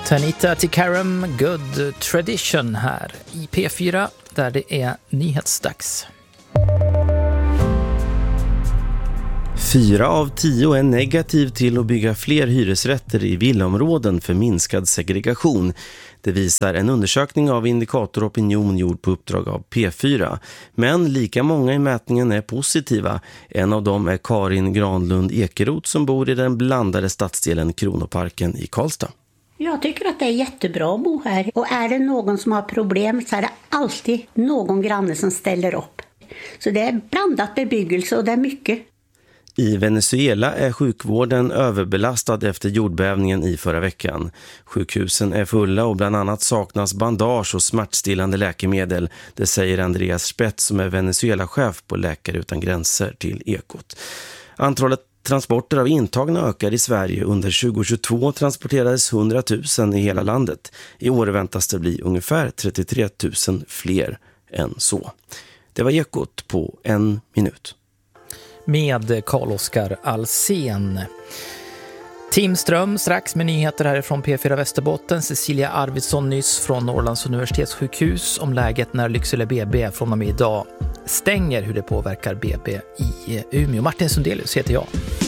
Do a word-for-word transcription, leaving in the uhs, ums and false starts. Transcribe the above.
Tanita Tikaram, Good Tradition här i P fyra där det är nyhetsdags. Fyra av tio är negativ till att bygga fler hyresrätter i villaområden för minskad segregation. Det visar en undersökning av Indikator Opinion gjord på uppdrag av P fyra. Men lika många i mätningen är positiva. En av dem är Karin Granlund Ekeroth som bor i den blandade stadsdelen Kronoparken i Karlstad. Jag tycker att det är jättebra att bo här. Och är det någon som har problem så är det alltid någon granne som ställer upp. Så det är blandat bebyggelse och det är mycket. I Venezuela är sjukvården överbelastad efter jordbävningen i förra veckan. Sjukhusen är fulla och bland annat saknas bandage och smärtstillande läkemedel. Det säger Andreas Spets som är Venezuela-chef på Läkare utan gränser till Ekot. Antalet transporter av intagna ökar i Sverige. Under tjugohundratjugotvå transporterades hundratusen i hela landet. I år väntas det bli ungefär trettiotre tusen fler än så. Det var Ekot på en minut. Med Carl-Oskar Alsen. Tim Ström strax med nyheter härifrån P fyra Västerbotten. Cecilia Arvidsson nyss från Norrlands universitetssjukhus om läget när Lycksele B B från och med idag stänger, hur det påverkar B B i Umeå. Martin Sundelius heter jag.